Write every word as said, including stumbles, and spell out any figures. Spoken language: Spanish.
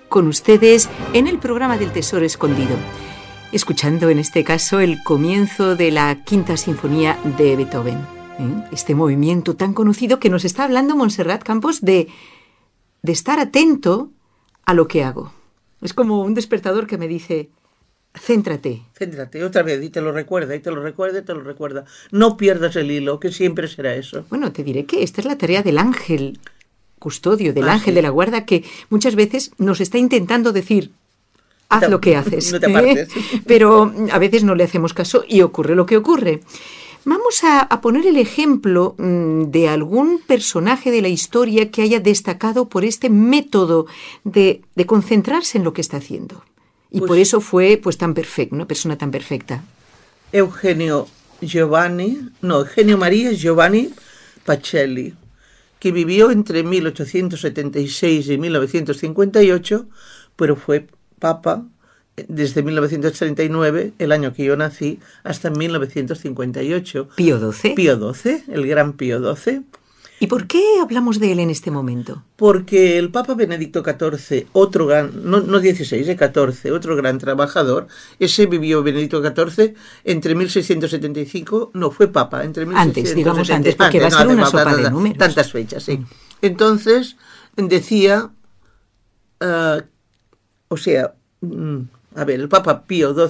con ustedes en el programa del Tesoro Escondido, escuchando en este caso el comienzo de la Quinta Sinfonía de Beethoven, ¿eh? Este movimiento tan conocido que nos está hablando Montserrat Campos de, de estar atento a lo que hago. Es como un despertador que me dice: céntrate. Céntrate, otra vez, y te lo recuerda, y te lo recuerda, y te lo recuerda. No pierdas el hilo, que siempre será eso. Bueno, te diré que esta es la tarea del ángel custodio, del ah, ángel sí. de la guarda, que muchas veces nos está intentando decir: haz te, lo que haces. No te apartes. ¿eh? Pero a veces no le hacemos caso y ocurre lo que ocurre. Vamos a, a poner el ejemplo mmm, de algún personaje de la historia que haya destacado por este método de, de concentrarse en lo que está haciendo. Y pues, por eso fue pues tan perfecto, una persona tan perfecta. Eugenio Giovanni, no, Eugenio María Giovanni Pacelli, que vivió entre mil ochocientos setenta y seis y mil novecientos cincuenta y ocho, pero fue papa desde mil novecientos treinta y nueve, el año que yo nací, hasta mil novecientos cincuenta y ocho. Pío doce. Pío doce, el gran Pío doce. ¿Y por qué hablamos de él en este momento? Porque el Papa Benedicto catorce, otro gran, no, no dieciséis, eh, catorce, otro gran trabajador, ese vivió Benedicto catorce entre mil seiscientos setenta y cinco, no, fue Papa, entre mil seiscientos setenta, antes, digamos antes, porque antes, va a ser no, una sopa tantas, de números. Tantas fechas, sí. Mm. Entonces, decía, uh, o sea, mm, a ver, el Papa Pío doce